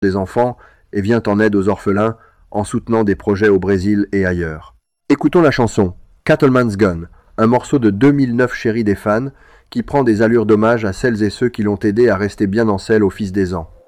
des enfants et vient en aide aux orphelins en soutenant des projets au Brésil et ailleurs. Écoutons la chanson Cattleman's Gun, un morceau de 2009 chéri des fans qui prend des allures d'hommage à celles et ceux qui l'ont aidé à rester bien en selle au fil des ans.